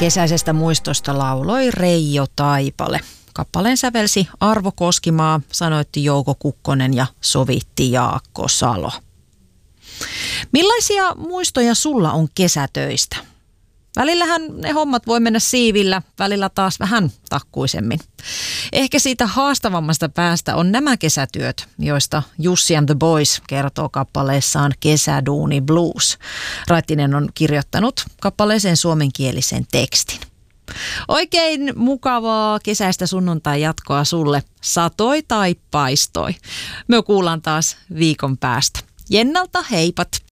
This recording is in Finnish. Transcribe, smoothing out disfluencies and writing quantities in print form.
Kesäisestä muistosta lauloi Reijo Taipale. Kappaleen sävelsi Arvo Koskimaa, sanoitti Jouko Kukkonen ja sovitti Jaakko Salo. Millaisia muistoja sulla on kesätöistä? Välillähän ne hommat voi mennä siivillä, välillä taas vähän takkuisemmin. Ehkä siitä haastavammasta päästä on nämä kesätyöt, joista Jussi and the Boys kertoo kappaleessaan Kesäduuni Blues. Raittinen on kirjoittanut kappaleeseen suomenkielisen tekstin. Oikein mukavaa kesäistä sunnuntai jatkoa sulle, satoi tai paistoi. Me kuullaan taas viikon päästä. Jennalta heipat!